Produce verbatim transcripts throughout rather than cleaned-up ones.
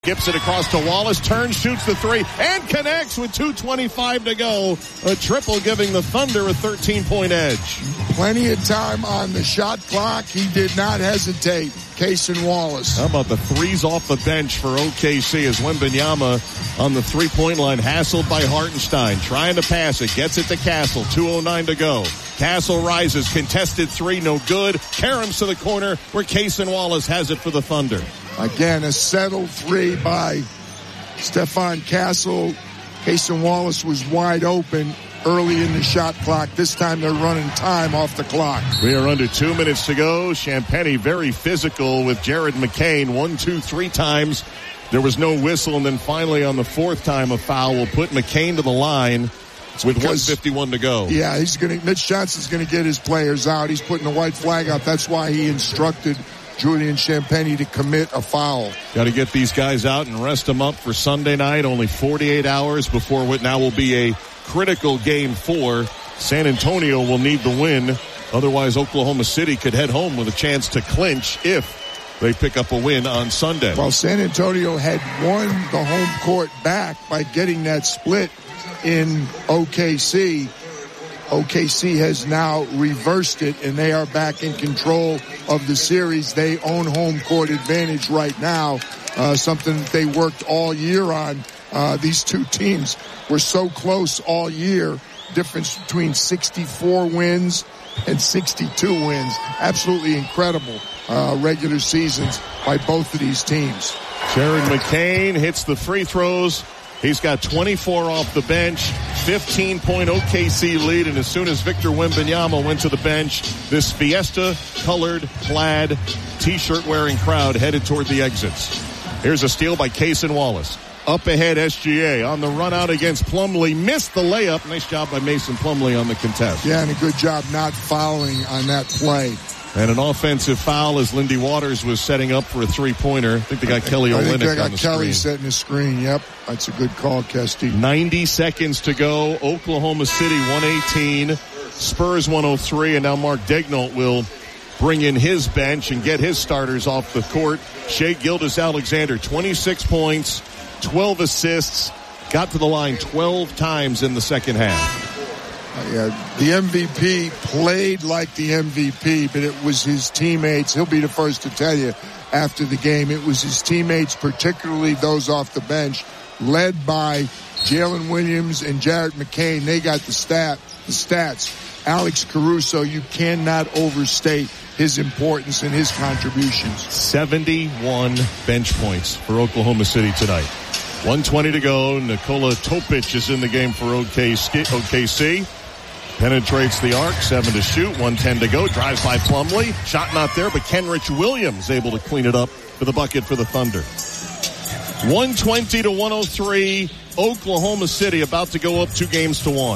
Gives it across to Wallace, turns, shoots the three, and connects with two twenty-five to go. A triple giving the Thunder a thirteen-point edge. Plenty of time on the shot clock. He did not hesitate. Cason Wallace. How about the threes off the bench for O K C as Wembanyama on the three-point line, hassled by Hartenstein, trying to pass it, gets it to Castle, two oh nine to go. Castle rises, contested three, no good. Karams to the corner where Cason Wallace has it for the Thunder. Again, a settled three by Stephon Castle. Cason Wallace was wide open early in the shot clock. This time they're running time off the clock. We are under two minutes to go. Champagny very physical with Jared McCain. One, two, three times. There was no whistle, and then finally on the fourth time a foul will put McCain to the line with because, one fifty-one to go. Yeah, he's going to. Mitch Johnson's going to get his players out. He's putting the white flag out. That's why he instructed Julian Champagny to commit a foul. Got to get these guys out and rest them up for Sunday night. Only forty-eight hours before what now will be a critical game four. San Antonio will need the win. Otherwise, Oklahoma City could head home with a chance to clinch if they pick up a win on Sunday. Well, San Antonio had won the home court back by getting that split in O K C. O K C has now reversed it, and they are back in control of the series. They own home court advantage right now, uh, something that they worked all year on. Uh, these two teams were so close all year. Difference between sixty-four wins and sixty-two wins. Absolutely incredible uh, regular seasons by both of these teams. Jared McCain hits the free throws. He's got twenty-four off the bench, fifteen-point O K C lead, and as soon as Victor Wembanyama went to the bench, this Fiesta-colored, plaid, T-shirt-wearing crowd headed toward the exits. Here's a steal by Cason Wallace. Up ahead, S G A on the run out against Plumlee. Missed the layup. Nice job by Mason Plumlee on the contest. Yeah, and a good job not fouling on that play. And an offensive foul as Lindy Waters was setting up for a three-pointer. I think they got Kelly Olynyk on the screen. I think they got Kelly setting the screen. Yep, that's a good call, Kesty. ninety seconds to go. Oklahoma City one eighteen, Spurs one oh three, and now Mark Daigneault will bring in his bench and get his starters off the court. Shai Gilgeous-Alexander, twenty-six points, twelve assists, got to the line twelve times in the second half. Uh, yeah, the M V P played like the M V P, but it was his teammates. He'll be the first to tell you after the game. It was his teammates, particularly those off the bench, led by Jalen Williams and Jared McCain. They got the stat, the stats. Alex Caruso, you cannot overstate his importance and his contributions. seventy-one bench points for Oklahoma City tonight. one twenty to go. Nikola Topic is in the game for O K C. Penetrates the arc, seven to shoot, one ten to go. Drives by Plumlee. Shot not there, but Kenrich Williams able to clean it up for the bucket for the Thunder. one twenty to one oh three. Oklahoma City about to go up two games to one.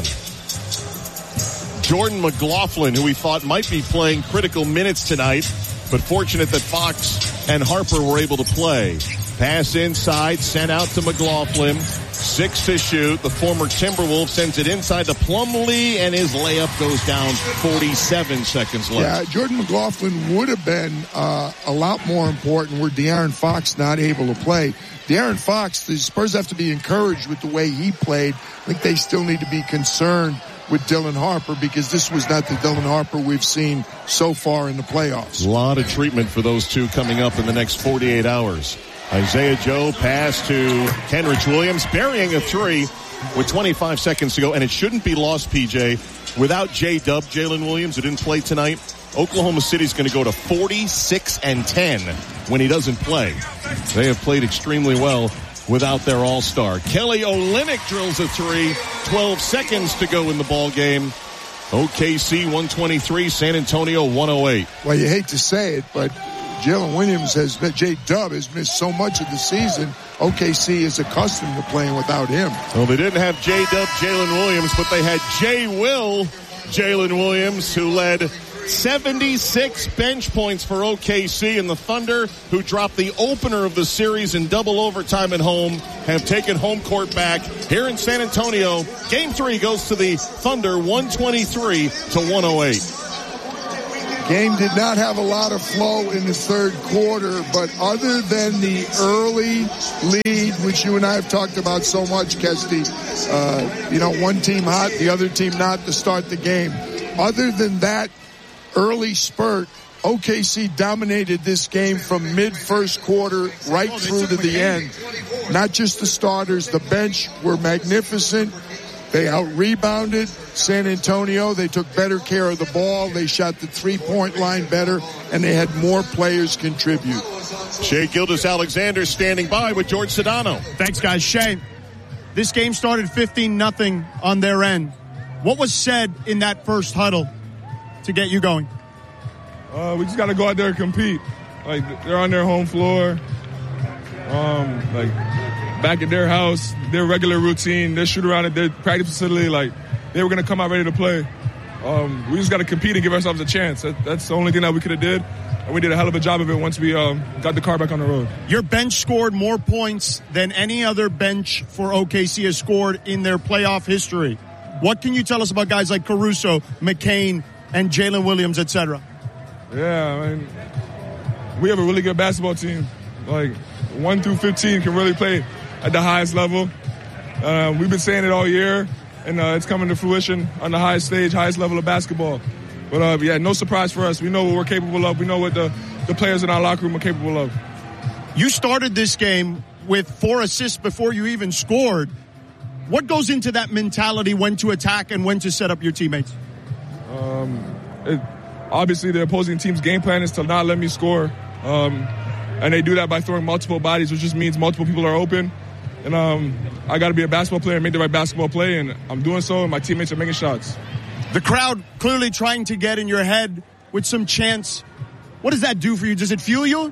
Jordan McLaughlin, who we thought might be playing critical minutes tonight, but fortunate that Fox and Harper were able to play. Pass inside, sent out to McLaughlin. Six to shoot. The former Timberwolf sends it inside to Plumlee, and his layup goes down. forty-seven seconds left. Yeah, Jordan McLaughlin would have been uh, a lot more important were De'Aaron Fox not able to play. De'Aaron Fox, the Spurs have to be encouraged with the way he played. I think they still need to be concerned with Dylan Harper because this was not the Dylan Harper we've seen so far in the playoffs. A lot of treatment for those two coming up in the next forty-eight hours. Isaiah Joe pass to Kenrich Williams, burying a three with twenty-five seconds to go. And it shouldn't be lost, P J. Without J-Dub, Jalen Williams, who didn't play tonight, Oklahoma City's going to go to forty-six and ten when he doesn't play. They have played extremely well without their all-star. Kelly Olynyk drills a three. twelve seconds to go in the ball game. O K C one twenty-three, San Antonio one oh eight. Well, you hate to say it, but Jalen Williams has, J-Dub has missed so much of the season. O K C is accustomed to playing without him. Well, they didn't have J-Dub Jalen Williams, but they had J-Will Jalen Williams, who led seventy-six bench points for O K C, and the Thunder, who dropped the opener of the series in double overtime at home, have taken home court back here in San Antonio. Game three goes to the Thunder, one twenty-three to one oh eight. Game did not have a lot of flow in the third quarter, but other than the early lead, which you and I have talked about so much, Kesty, uh, you know, one team hot, the other team not to start the game. Other than that early spurt, O K C dominated this game from mid-first quarter right through to the end. Not just the starters, the bench were magnificent. They out-rebounded San Antonio. They took better care of the ball. They shot the three-point line better, and they had more players contribute. Shai Gilgeous-Alexander standing by with George Sedano. Thanks, guys. Shai, this game started fifteen nothing on their end. What was said in that first huddle to get you going? Uh, we just got to go out there and compete. Like, they're on their home floor. Um, like, back at their house, their regular routine, their shoot around at their practice facility, like, they were going to come out ready to play. Um, we just got to compete and give ourselves a chance. That, that's the only thing that we could have did, and we did a hell of a job of it once we um, got the car back on the road. Your bench scored more points than any other bench for O K C has scored in their playoff history. What can you tell us about guys like Caruso, McCain, and Jalen Williams, et cetera? Yeah, I mean, we have a really good basketball team. Like, one through fifteen can really play at the highest level. Uh, we've been saying it all year, and uh, it's coming to fruition on the highest stage, highest level of basketball. But, uh, yeah, no surprise for us. We know what we're capable of. We know what the, the players in our locker room are capable of. You started this game with four assists before you even scored. What goes into that mentality when to attack and when to set up your teammates? Um, it, obviously, the opposing team's game plan is to not let me score. Um, and they do that by throwing multiple bodies, which just means multiple people are open. And um, I got to be a basketball player and make the right basketball play, and I'm doing so, and my teammates are making shots. The crowd clearly trying to get in your head with some chants. What does that do for you? Does it fuel you?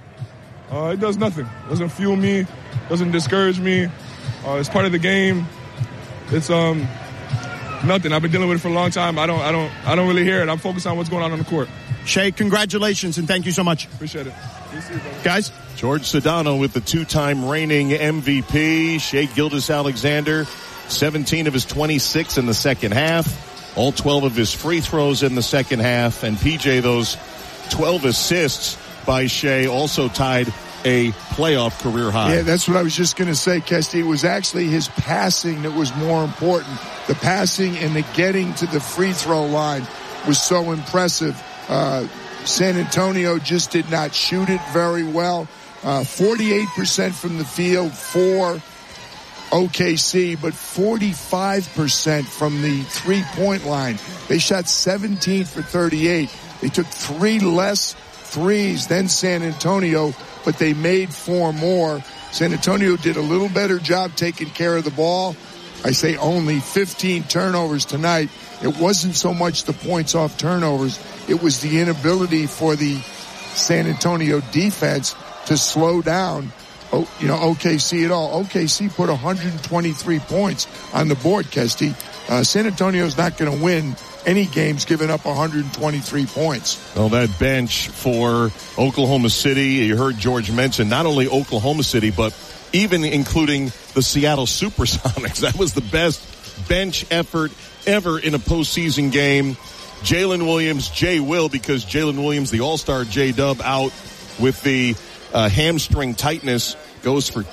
Uh, it does nothing. It doesn't fuel me. Doesn't discourage me. Uh, it's part of the game. It's um nothing. I've been dealing with it for a long time. I don't, I don't, I don't really hear it. I'm focused on what's going on on the court. Shai, congratulations and thank you so much. Appreciate it. You, guys. George Sedano with the two-time reigning M V P. Shai Gilgeous-Alexander, seventeen of his twenty-six in the second half. All twelve of his free throws in the second half. And P J, those twelve assists by Shai also tied a playoff career high. Yeah, that's what I was just going to say, Kesty. It was actually his passing that was more important. The passing and the getting to the free throw line was so impressive. Uh, San Antonio just did not shoot it very well. Uh, forty-eight percent from the field for O K C, but forty-five percent from the three-point line. They shot seventeen for thirty-eight. They took three less threes than San Antonio, but they made four more. San Antonio did a little better job taking care of the ball. I say only fifteen turnovers tonight. It wasn't so much the points off turnovers. It was the inability for the San Antonio defense to slow down, oh, you know, O K C at all. O K C put one hundred twenty-three points on the board, Kesty. Uh, San Antonio's not going to win any games giving up one hundred twenty-three points. Well, that bench for Oklahoma City, you heard George mention not only Oklahoma City, but even including the Seattle Supersonics. That was the best bench effort ever in a postseason game. Jalen Williams, J. Will, because Jalen Williams, the all-star J-Dub, out with the uh, hamstring tightness, goes for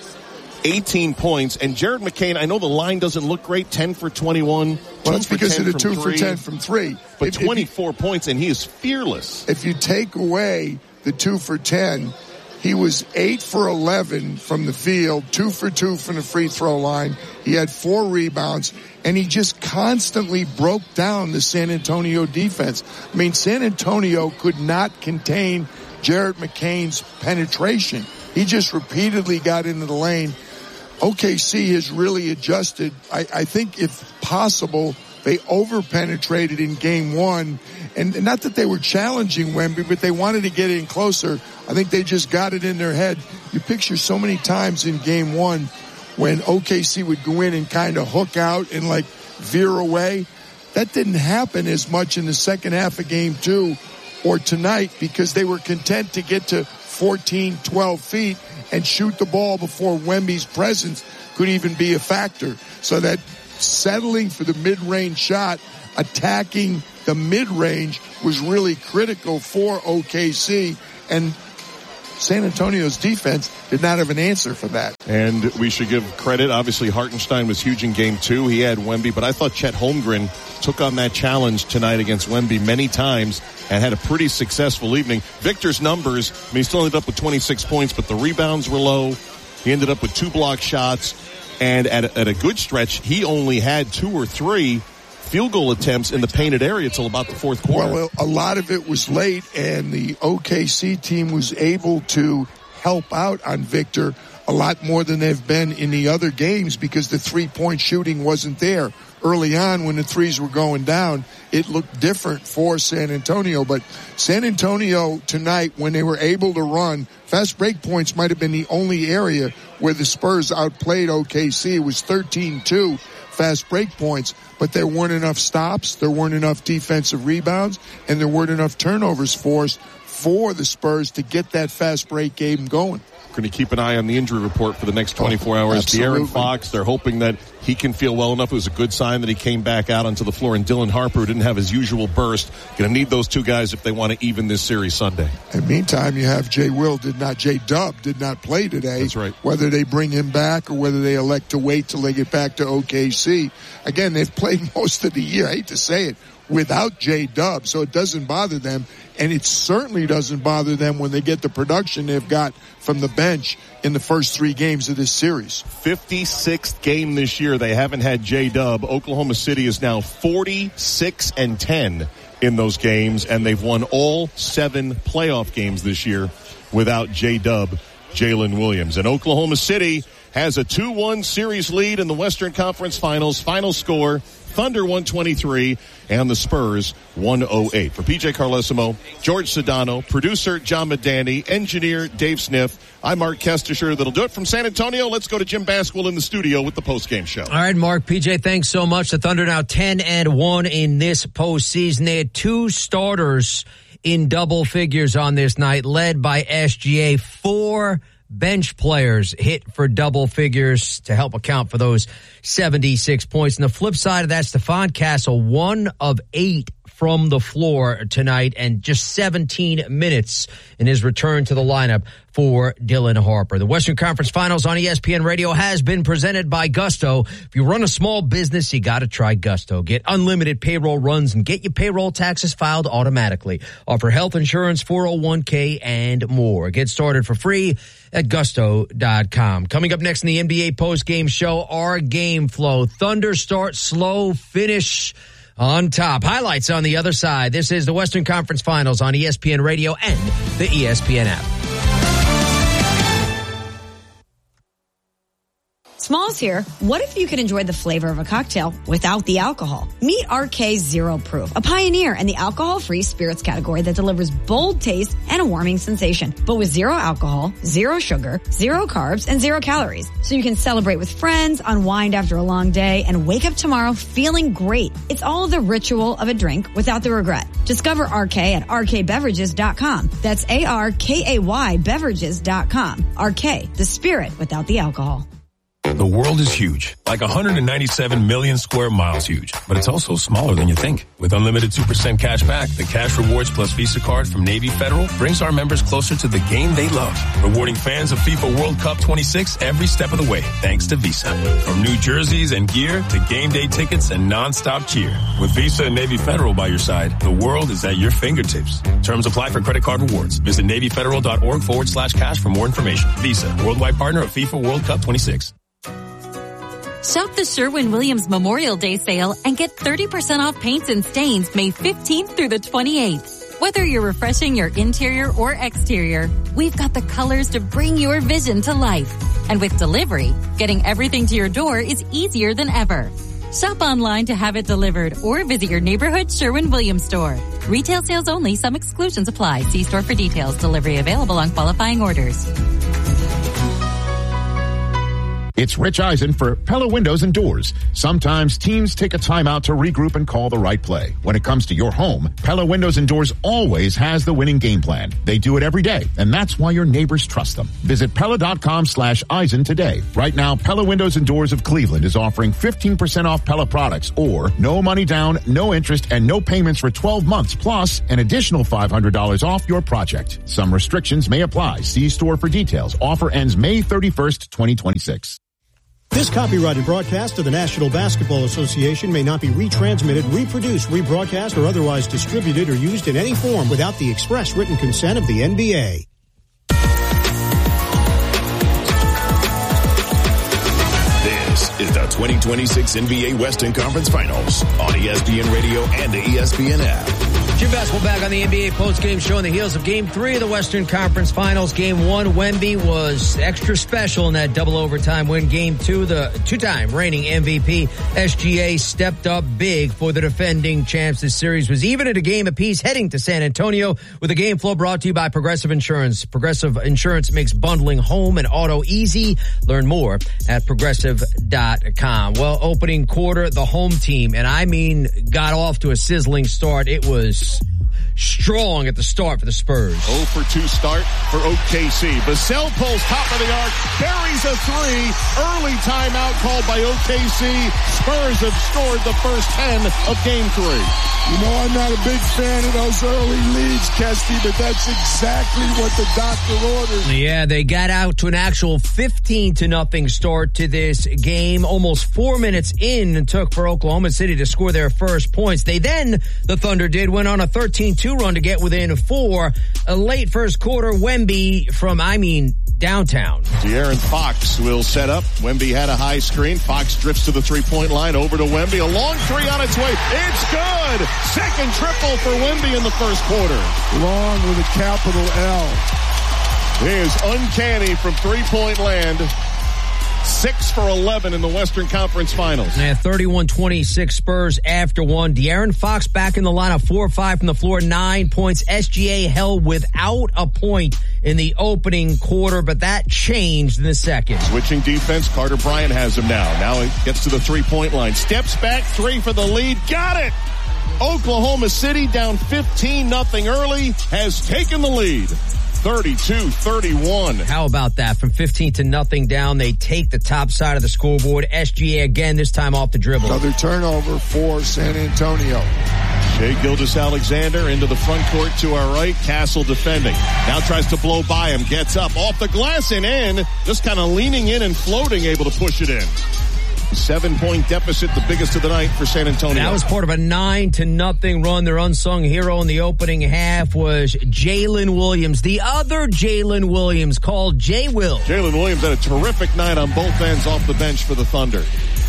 eighteen points. And Jared McCain, I know the line doesn't look great, ten for twenty-one. Well, that's because of the two for ten from three. But if, twenty-four if you, points, and he is fearless. If you take away the two for ten, he was eight for eleven from the field, two for two from the free throw line. He had four rebounds, and he just constantly broke down the San Antonio defense. I mean, San Antonio could not contain Jared McCain's penetration. He just repeatedly got into the lane. O K C has really adjusted. I, I think if possible, they over-penetrated in game one. And not that they were challenging Wemby, but they wanted to get in closer. I think they just got it in their head. You picture so many times in game one when O K C would go in and kind of hook out and like veer away. That didn't happen as much in the second half of game two or tonight because they were content to get to fourteen, twelve feet and shoot the ball before Wemby's presence could even be a factor. So that settling for the mid-range shot attacking the mid-range was really critical for O K C, and San Antonio's defense did not have an answer for that. And we should give credit. Obviously, Hartenstein was huge in game two. He had Wemby, but I thought Chet Holmgren took on that challenge tonight against Wemby many times and had a pretty successful evening. Victor's numbers, I mean, he still ended up with twenty-six points, but the rebounds were low. He ended up with two block shots, and at a, at a good stretch, he only had two or three field goal attempts in the painted area till about the fourth quarter. Well, a lot of it was late, and the O K C team was able to help out on Victor a lot more than they've been in the other games because the three-point shooting wasn't there. Early on, when the threes were going down, it looked different for San Antonio. But San Antonio tonight, when they were able to run, fast break points might have been the only area where the Spurs outplayed O K C. It was thirteen two fast break points, but there weren't enough stops, there weren't enough defensive rebounds, and there weren't enough turnovers forced for the Spurs to get that fast break game going. We're going to keep an eye on the injury report for the next twenty-four oh, hours. Absolutely. De'Aaron Fox, they're hoping that he can feel well enough. It was a good sign that he came back out onto the floor. And Dylan Harper, who didn't have his usual burst, going to need those two guys if they want to even this series Sunday. And meantime, you have Jay Will did not, Jay Dub did not play today. That's right. Whether they bring him back or whether they elect to wait till they get back to O K C. Again, they've played most of the year, I hate to say it, without Jay Dub, so it doesn't bother them. And it certainly doesn't bother them when they get the production they've got from the bench in the first three games of this series. fifty-sixth game this year. They haven't had J-Dub. Oklahoma City is now forty-six and ten in those games, and they've won all seven playoff games this year without J-Dub, Jalen Williams. And Oklahoma City has a two one series lead in the Western Conference Finals. Final score, Thunder one twenty-three and the Spurs one oh eight. For P J Carlesimo, George Sedano, producer John Medani, engineer Dave Sniff, I'm Mark Kestisher. That'll do it from San Antonio. Let's go to Jim Basquill in the studio with the postgame show. All right, Mark, P J, thanks so much. The Thunder now ten and one in this postseason. They had two starters in double figures on this night, led by S G A. Four bench players hit for double figures to help account for those seventy-six points. And the flip side of that, Stephon Castle, one of eight from the floor tonight and just seventeen minutes in his return to the lineup for Dylan Harper. The Western Conference Finals on E S P N Radio has been presented by Gusto. If you run a small business, you got to try Gusto. Get unlimited payroll runs and get your payroll taxes filed automatically. Offer health insurance, four oh one k, and more. Get started for free at gusto dot com. Coming up next in the N B A postgame show, our game flow. Thunder start slow, finish on top. Highlights on the other side. This is the Western Conference Finals on E S P N Radio and the E S P N app. Smalls here. What if you could enjoy the flavor of a cocktail without the alcohol? Meet R K Zero Proof, a pioneer in the alcohol-free spirits category that delivers bold taste and a warming sensation, but with zero alcohol, zero sugar, zero carbs, and zero calories. So you can celebrate with friends, unwind after a long day, and wake up tomorrow feeling great. It's all the ritual of a drink without the regret. Discover R K at R K beverages dot com. That's A R K A Y beverages dot com. R K, the spirit without the alcohol. The world is huge, like one hundred ninety-seven million square miles huge, but it's also smaller than you think. With unlimited two percent cash back, the Cash Rewards Plus Visa card from Navy Federal brings our members closer to the game they love, rewarding fans of FIFA World Cup twenty-six every step of the way, thanks to Visa. From new jerseys and gear to game day tickets and non-stop cheer. With Visa and Navy Federal by your side, the world is at your fingertips. Terms apply for credit card rewards. Visit NavyFederal.org forward slash cash for more information. Visa, worldwide partner of FIFA World Cup twenty-six. Shop the Sherwin-Williams Memorial Day sale and get thirty percent off paints and stains May fifteenth through the twenty-eighth. Whether you're refreshing your interior or exterior, we've got the colors to bring your vision to life. And with delivery, getting everything to your door is easier than ever. Shop online to have it delivered or visit your neighborhood Sherwin-Williams store. Retail sales only. Some exclusions apply. See store for details. Delivery available on qualifying orders. It's Rich Eisen for Pella Windows and Doors. Sometimes teams take a timeout to regroup and call the right play. When it comes to your home, Pella Windows and Doors always has the winning game plan. They do it every day, and that's why your neighbors trust them. Visit Pella.com slash Eisen today. Right now, Pella Windows and Doors of Cleveland is offering fifteen percent off Pella products, or no money down, no interest, and no payments for twelve months, plus an additional five hundred dollars off your project. Some restrictions may apply. See store for details. Offer ends May thirty-first, twenty twenty-six. This copyrighted broadcast of the National Basketball Association may not be retransmitted, reproduced, rebroadcast, or otherwise distributed or used in any form without the express written consent of the N B A. This is the twenty twenty-six N B A Western Conference Finals on E S P N Radio and the E S P N app. Jim Basketball back on the N B A postgame show on the heels of Game three of the Western Conference Finals. Game one, Wemby was extra special in that double overtime win. Game two, the two-time reigning M V P, S G A stepped up big for the defending champs. This series was even at a game apiece heading to San Antonio, with the game flow brought to you by Progressive Insurance. Progressive Insurance makes bundling home and auto easy. Learn more at progressive dot com. Well, opening quarter, the home team, and I mean got off to a sizzling start. It was strong at the start for the Spurs. oh for two start for O K C. Vassell pulls top of the arc, buries a three. Early timeout called by O K C. Spurs have scored the first ten of game three. You know, I'm not a big fan of those early leads, Kesty, but that's exactly what the doctor ordered. Yeah, they got out to an actual fifteen to nothing start to this game. Almost four minutes in it took for Oklahoma City to score their first points. They then, the Thunder did, went on a thirteen two run to get within four. A late first quarter, Wemby from, I mean, downtown. De'Aaron Fox will set up. Wemby had a high screen. Fox drifts to the three-point line. Over to Wemby. A long three on its way. It's good! Second triple for Wemby in the first quarter. Long with a capital L. It is uncanny from three-point land. Six for eleven in the Western Conference Finals. Yeah, thirty-one twenty-six Spurs after one. De'Aaron Fox back in the lineup, four or five from the floor, nine points. S G A held without a point in the opening quarter, but that changed in the second. Switching defense, Carter Bryant has him now. Now he gets to the three-point line. Steps back, three for the lead. Got it! Oklahoma City down fifteen nothing early, has taken the lead. thirty-two thirty-one. How about that? From fifteen to nothing down, they take the top side of the scoreboard. S G A again, this time off the dribble. Another turnover for San Antonio. Shai Gilgeous-Alexander into the front court to our right. Castle defending. Now tries to blow by him. Gets up off the glass and in. Just kind of leaning in and floating, able to push it in. Seven-point deficit, the biggest of the night for San Antonio. That was part of a nine to nothing run. Their unsung hero in the opening half was Jalen Williams. The other Jalen Williams, called J. Will. Jalen Williams had a terrific night on both ends off the bench for the Thunder.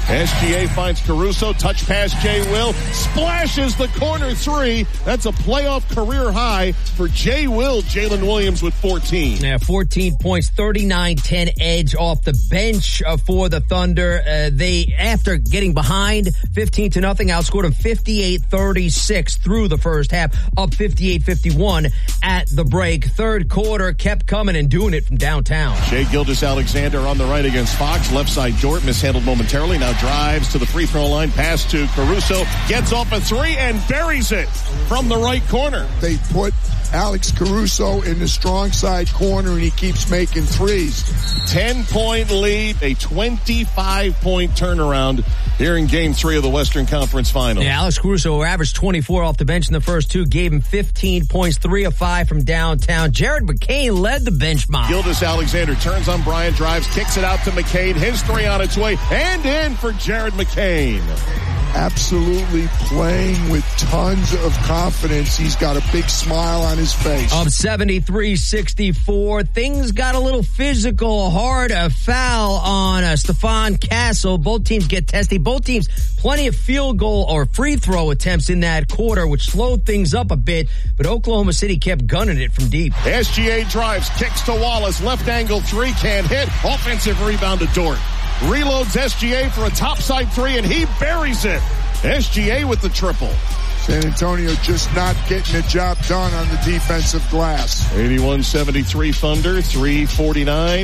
S G A finds Caruso, touch pass J. Will, splashes the corner three. That's a playoff career high for J. Will. Jalen Williams with fourteen. Yeah, fourteen points, thirty-nine ten edge off the bench uh, for the Thunder. Uh, they, after getting behind fifteen to nothing, outscored them fifty-eight thirty-six through the first half, up fifty-eight fifty-one at the break. Third quarter kept coming and doing it from downtown. Shai Gilgeous-Alexander on the right against Fox. Left side Dort mishandled momentarily. Now drives to the free throw line, pass to Caruso, gets off a three and buries it from the right corner. They put Alex Caruso in the strong side corner and he keeps making threes. ten-point lead, a twenty-five point turnaround here in game three of the Western Conference Finals. Yeah, Alex Caruso averaged twenty-four off the bench in the first two, gave him fifteen points, three of five from downtown. Jared McCain led the bench mob. Gilgeous-Alexander turns on Bryant, drives, kicks it out to McCain. His three on its way and in for Jared McCain. Absolutely playing with tons of confidence. He's got a big smile on his face. Up seventy-three sixty-four. Things got a little physical. Hard a foul on uh, Stephon Castle. Both teams get testy. Both teams plenty of field goal or free throw attempts in that quarter, which slowed things up a bit. But Oklahoma City kept gunning it from deep. S G A drives, kicks to Wallace. Left angle three, can't hit. Offensive rebound to Dort. Reloads S G A for a topside three, and he buries it. S G A with the triple. San Antonio just not getting the job done on the defensive glass. eighty-one seventy-three Thunder, three forty-nine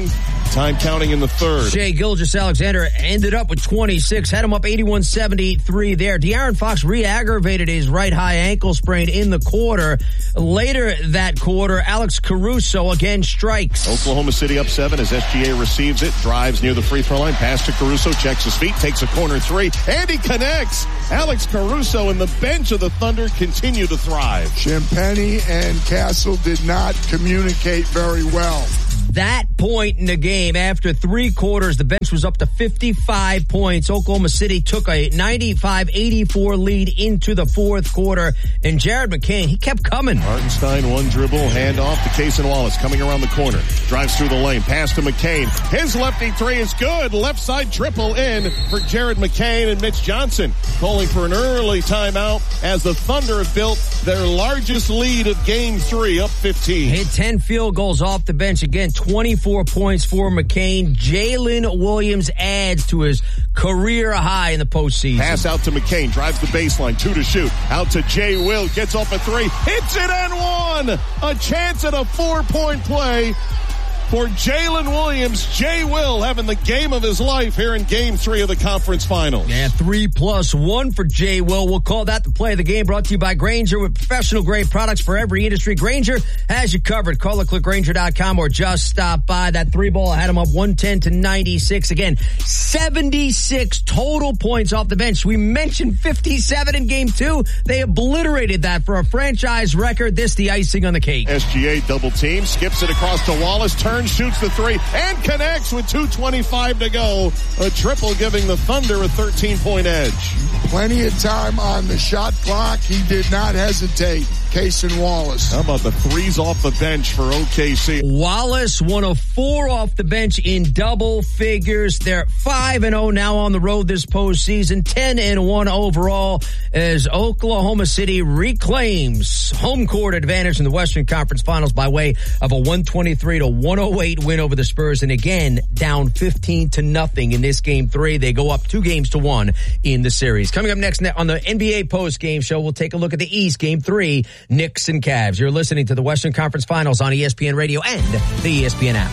Time counting in the third. Shai Gilgeous-Alexander ended up with twenty-six, had him up eighty-one seventy-three there. De'Aaron Fox re-aggravated his right high ankle sprain in the quarter. Later that quarter, Alex Caruso again strikes. Oklahoma City up seven as S G A receives it, drives near the free throw line, pass to Caruso, checks his feet, takes a corner three, and he connects. Alex Caruso and the bench of the Thunder continue to thrive. Champagny and Castle did not communicate very well. That point in the game, after three quarters, the bench was up to fifty-five points. Oklahoma City took a ninety-five eighty-four lead into the fourth quarter, and Jared McCain, he kept coming. Hartenstein, one dribble, handoff to Cason Wallace, coming around the corner. Drives through the lane, pass to McCain. His lefty three is good. Left side triple in for Jared McCain, and Mitch Johnson calling for an early timeout as the Thunder have built their largest lead of game three, up fifteen. Hit ten field goals off the bench again. twenty-four points for McCain. Jalen Williams adds to his career high in the postseason. Pass out to McCain, drives the baseline, two to shoot. Out to Jay Will, gets off a three, hits it and one. A chance at a four-point play for Jalen Williams. Jay Will having the game of his life here in game three of the conference finals. Yeah, three plus one for Jay Will. We'll call that the play of the game, brought to you by Grainger with professional grade products for every industry. Grainger has you covered. Call or click Grainger dot com or just stop by. That three ball had him up one ten to ninety-six. Again, seventy-six total points off the bench. We mentioned fifty-seven in game two. They obliterated that for a franchise record. This the icing on the cake. S G A double team, skips it across to Wallace, turns, shoots the three, and connects with two twenty-five to go. A triple giving the Thunder a thirteen-point edge. Plenty of time on the shot clock. He did not hesitate. Cason Wallace. How about the threes off the bench for O K C? Wallace, one of four off the bench in double figures. They're five and oh now on the road this postseason, ten and one overall as Oklahoma City reclaims home court advantage in the Western Conference Finals by way of a one twenty-three to one oh eight win over the Spurs. And again, down fifteen to nothing in this game three. They go up two games to one in the series. Coming up next on the N B A post game show, we'll take a look at the East game three. Knicks and Cavs. You're listening to the Western Conference Finals on E S P N Radio and the E S P N app.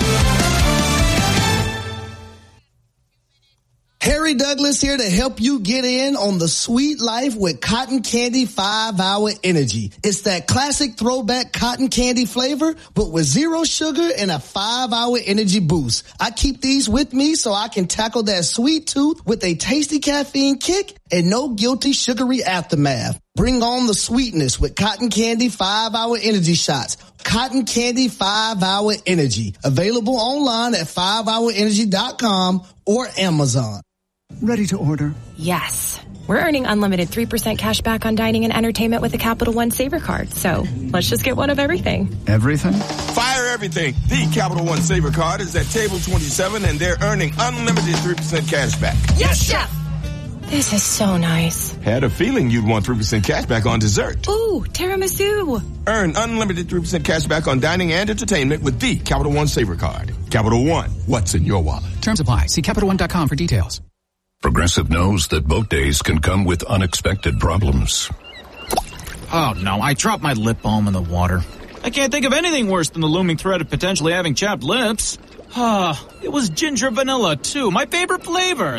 Harry Douglas here to help you get in on the sweet life with Cotton Candy five hour Energy. It's that classic throwback cotton candy flavor, but with zero sugar and a five hour energy boost. I keep these with me so I can tackle that sweet tooth with a tasty caffeine kick and no guilty sugary aftermath. Bring on the sweetness with Cotton Candy five hour Energy shots. Cotton Candy five hour Energy. Available online at five hour energy dot com or Amazon. Ready to order? Yes. We're earning unlimited three percent cash back on dining and entertainment with the Capital One Saver Card. So let's just get one of everything. Everything? Fire everything. The Capital One Saver Card is at table twenty-seven and they're earning unlimited three percent cash back. Yes, Chef! This is so nice. Had a feeling you'd want three percent cash back on dessert. Ooh, tiramisu. Earn unlimited three percent cash back on dining and entertainment with the Capital One Saver Card. Capital One, what's in your wallet? Terms apply. See Capital One dot com for details. Progressive knows that boat days can come with unexpected problems. Oh, no, I dropped my lip balm in the water. I can't think of anything worse than the looming threat of potentially having chapped lips. Ah, it was ginger vanilla, too, my favorite flavor.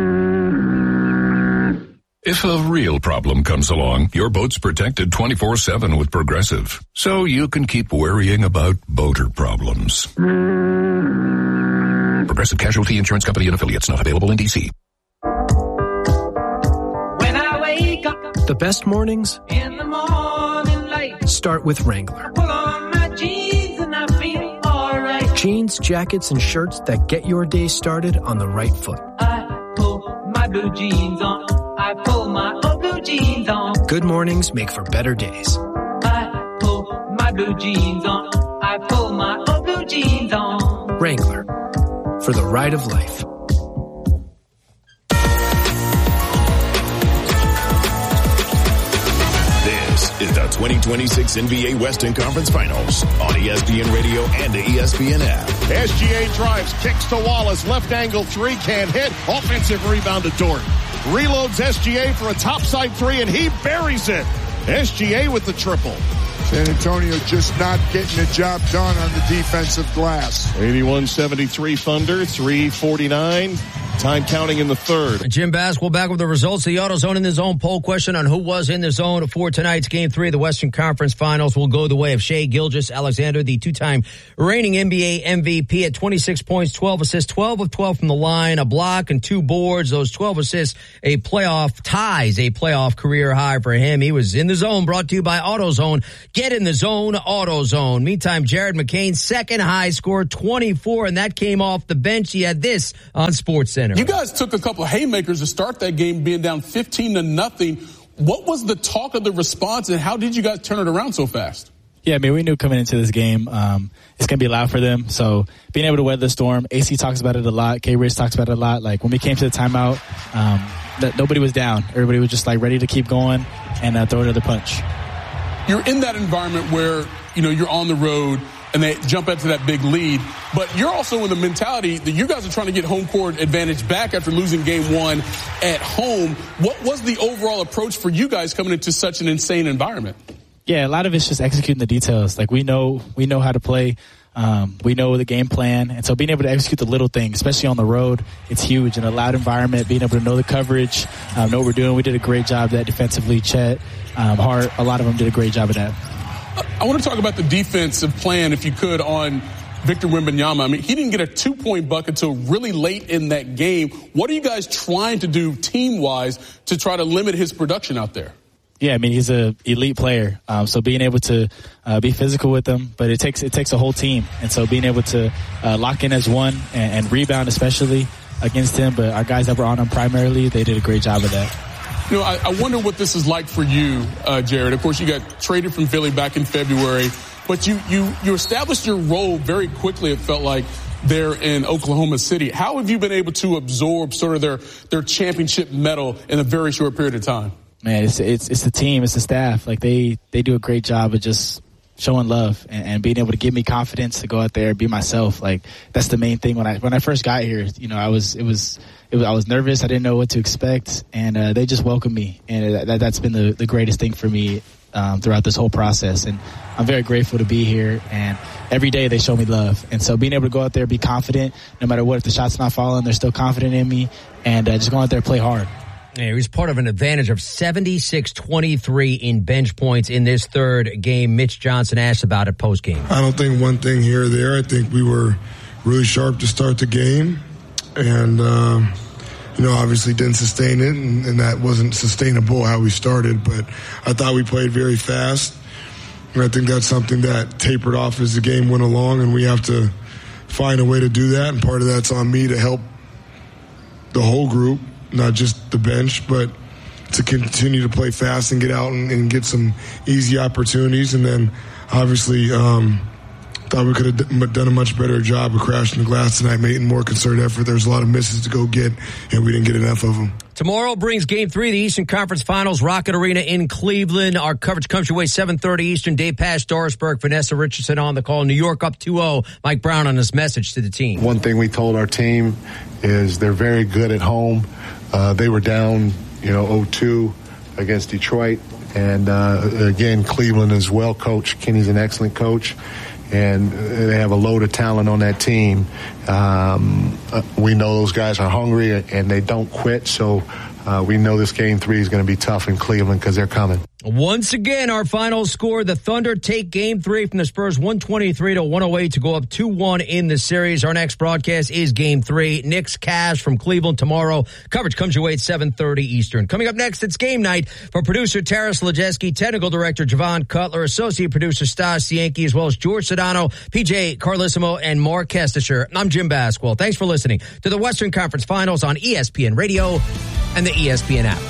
If a real problem comes along, your boat's protected twenty-four seven with Progressive, so you can keep worrying about boater problems. Progressive Casualty Insurance Company and Affiliates, not available in D C. The best mornings in the morning light start with Wrangler. Pull on my jeans and I feel all right. Jeans, jackets, and shirts that get your day started on the right foot. I pull my blue jeans on. I pull my old blue jeans on. Good mornings make for better days. I pull my blue jeans on. I pull my old blue jeans on. Wrangler, for the ride of life. Is the twenty twenty-six N B A Western Conference Finals on E S P N Radio and the E S P N app. S G A drives, kicks to Wallace, left angle three, can't hit. Offensive rebound to Dort. Reloads S G A for a topside three, and he buries it. S G A with the triple. San Antonio just not getting the job done on the defensive glass. eighty-one seventy-three Thunder, three forty-nine. Time counting in the third. Jim Basquel back with the results. The AutoZone in the Zone poll question on who was in the zone for tonight's Game three of the Western Conference Finals will go the way of Shai Gilgeous-Alexander, the two-time reigning N B A M V P at twenty-six points, twelve assists, twelve of twelve from the line, a block and two boards. Those twelve assists, a playoff ties, a playoff career high for him. He was in the zone, brought to you by AutoZone. Get in the zone, AutoZone. Meantime, Jared McCain, second high score, twenty-four, and that came off the bench. He had this on SportsCenter. You guys took a couple of haymakers to start that game, being down fifteen to nothing. What was the talk of the response, and how did you guys turn it around so fast? Yeah, I mean, we knew coming into this game, um, it's going to be loud for them. So being able to weather the storm, A C talks about it a lot. K-Rich talks about it a lot. Like when we came to the timeout, um, that nobody was down. Everybody was just like ready to keep going and uh, throw another punch. You're in that environment where, you know, you're on the road and they jump into that big lead. But you're also in the mentality that you guys are trying to get home court advantage back after losing game one at home. What was the overall approach for you guys coming into such an insane environment? Yeah, a lot of it's just executing the details. Like we know, we know how to play. Um, we know the game plan. And so being able to execute the little things, especially on the road, it's huge. In a loud environment, being able to know the coverage, um, know what we're doing. We did a great job of that defensively. Chet, um, Hart, a lot of them did a great job of that. I want to talk about the defensive plan, if you could, on Victor Wembanyama. I mean, he didn't get a two-point bucket until really late in that game. What are you guys trying to do team-wise to try to limit his production out there? Yeah, I mean, he's an elite player. Um, so being able to uh, be physical with him, but it takes it takes a whole team. And so being able to uh, lock in as one and, and rebound especially against him. But our guys that were on him primarily, they did a great job of that. You know, I, I wonder what this is like for you, uh, Jared. Of course, you got traded from Philly back in February, but you, you, you established your role very quickly, it felt like, there in Oklahoma City. How have you been able to absorb sort of their, their championship medal in a very short period of time? Man, it's, it's, it's the team, it's the staff. Like they, they do a great job of just showing love and, and being able to give me confidence to go out there and be myself. Like that's the main thing. When I, when I first got here, you know, I was, it was, It was, I was nervous. I didn't know what to expect, and uh, they just welcomed me, and that, that's been the, the greatest thing for me um, throughout this whole process. And I'm very grateful to be here, and every day they show me love. And so being able to go out there, be confident, no matter what, if the shot's not falling, they're still confident in me, and uh, just go out there and play hard. Yeah, he was part of an advantage of seventy-six twenty-three in bench points in this third game. Mitch Johnson asked about it post-game. I don't think one thing here or there. I think we were really sharp to start the game, and um, you know, obviously didn't sustain it, and, and that wasn't sustainable how we started. But I thought we played very fast, and I think that's something that tapered off as the game went along, and we have to find a way to do that. And part of that's on me to help the whole group, not just the bench, but to continue to play fast and get out and, and get some easy opportunities. And then obviously um, thought we could have done a much better job of crashing the glass tonight, making more concerted effort. There's a lot of misses to go get, and we didn't get enough of them. Tomorrow brings Game three of the Eastern Conference Finals, Rocket Arena in Cleveland. Our coverage comes your way seven thirty Eastern. Dave Pasch, Dorisburg, Vanessa Richardson on the call. New York up two oh. Mike Brown on his message to the team. One thing we told our team is they're very good at home. Uh, they were down, you know, oh two against Detroit. And, uh, again, Cleveland is well coached. Kenny's an excellent coach. And they have a load of talent on that team. Um, uh, we know those guys are hungry and they don't quit. So uh, we know this game three is going to be tough in Cleveland because they're coming. Once again, our final score, the Thunder take game three from the Spurs, one twenty-three to one oh eight to go up two one in the series. Our next broadcast is game three. Knicks Cavs from Cleveland tomorrow. Coverage comes your way at seven thirty Eastern. Coming up next, it's game night for producer Taras Lejeski, technical director Javon Cutler, associate producer Stas Cienki, as well as George Sedano, P J Carlissimo, and Mark Kestisher. I'm Jim Basquel. Thanks for listening to the Western Conference Finals on E S P N Radio and the E S P N app.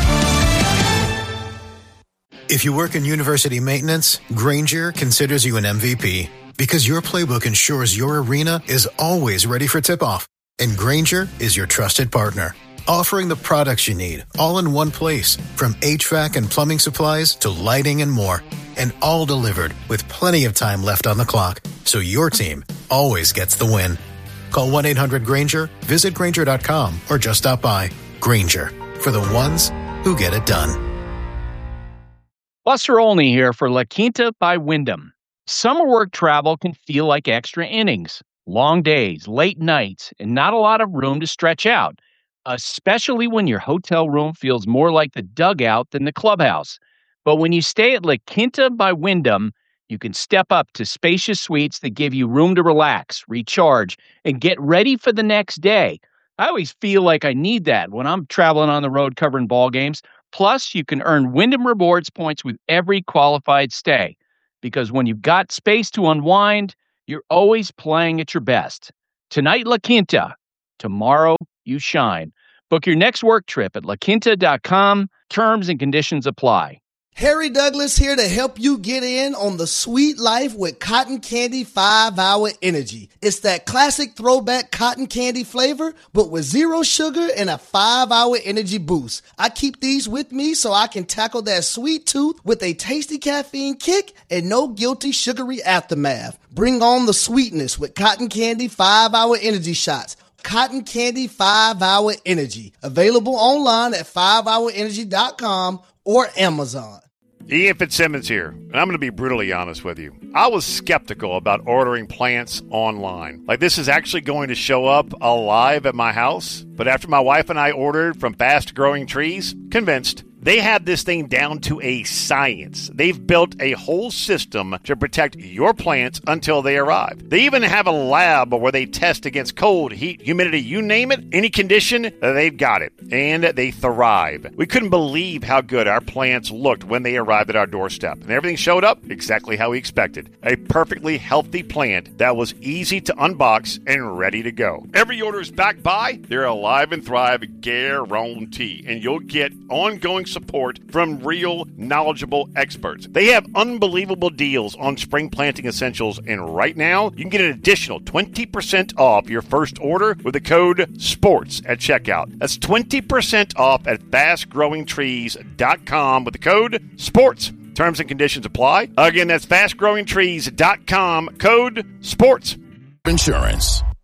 If you work in university maintenance, Grainger considers you an M V P because your playbook ensures your arena is always ready for tip-off. And Grainger is your trusted partner, offering the products you need all in one place, from H V A C and plumbing supplies to lighting and more, and all delivered with plenty of time left on the clock, so your team always gets the win. Call one eight hundred Grainger, visit Grainger dot com, or just stop by. Grainger, for the ones who get it done. Buster Olney here for La Quinta by Wyndham. Summer work travel can feel like extra innings. Long days, late nights, and not a lot of room to stretch out, especially when your hotel room feels more like the dugout than the clubhouse. But when you stay at La Quinta by Wyndham, you can step up to spacious suites that give you room to relax, recharge, and get ready for the next day. I always feel like I need that when I'm traveling on the road covering ball games. Plus, you can earn Wyndham Rewards points with every qualified stay. Because when you've got space to unwind, you're always playing at your best. Tonight, La Quinta. Tomorrow, you shine. Book your next work trip at la quinta dot com. Terms and conditions apply. Harry Douglas here to help you get in on the sweet life with Cotton Candy five hour Energy. It's that classic throwback cotton candy flavor, but with zero sugar and a five hour energy boost. I keep these with me so I can tackle that sweet tooth with a tasty caffeine kick and no guilty sugary aftermath. Bring on the sweetness with Cotton Candy five hour Energy shots. Cotton Candy five hour Energy. Available online at five hour energy dot com or Amazon. Ian Fitzsimmons here, and I'm going to be brutally honest with you. I was skeptical about ordering plants online. Like, this is actually going to show up alive at my house. But after my wife and I ordered from Fast Growing Trees, convinced. They have this thing down to a science. They've built a whole system to protect your plants until they arrive. They even have a lab where they test against cold, heat, humidity, you name it, any condition, they've got it. And they thrive. We couldn't believe how good our plants looked when they arrived at our doorstep. And everything showed up exactly how we expected. A perfectly healthy plant that was easy to unbox and ready to go. Every order is backed by their Alive and Thrive guarantee. And you'll get ongoing support from real, knowledgeable experts. They have unbelievable deals on spring planting essentials, and right now, you can get an additional twenty percent off your first order with the code SPORTS at checkout. That's twenty percent off at fast growing trees dot com with the code SPORTS. Terms and conditions apply. Again, that's fast growing trees dot com, code SPORTS. Insurance.